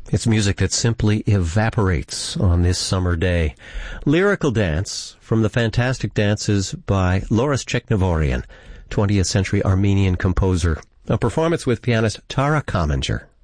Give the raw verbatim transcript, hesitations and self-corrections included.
It's music that simply evaporates on this summer day. Lyrical Dance from the fantastic dances by Loris Cheknevorian, twentieth century Armenian composer. A performance with pianist Tara Kamenger.